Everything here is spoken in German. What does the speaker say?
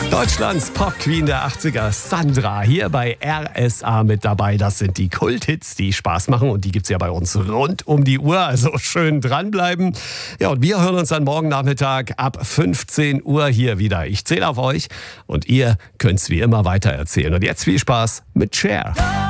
Deutschlands Pop-Queen der 80er, Sandra, hier bei RSA mit dabei. Das sind die Kulthits, die Spaß machen und die gibt's ja bei uns rund um die Uhr, also schön dranbleiben. Ja, und wir hören uns dann morgen Nachmittag ab 15 Uhr hier wieder. Ich zähle auf euch und ihr könnt's wie immer weitererzählen. Und jetzt viel Spaß mit Cher.